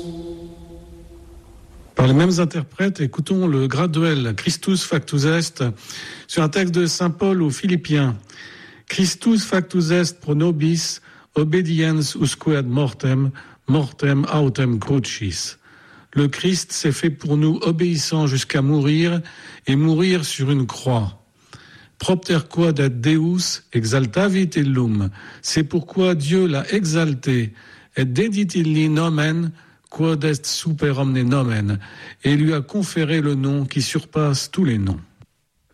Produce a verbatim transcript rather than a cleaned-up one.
Par les mêmes interprètes, écoutons le graduel Christus factus est sur un texte de saint Paul aux Philippiens. Christus factus est pro nobis obediens usque ad mortem, mortem autem crucis. Le Christ s'est fait pour nous obéissant jusqu'à mourir et mourir sur une croix. Propter quod et Deus exaltavit illum. C'est pourquoi Dieu l'a exalté et dedit illi nomen quod est super omne nomen, et lui a conféré le nom qui surpasse tous les noms.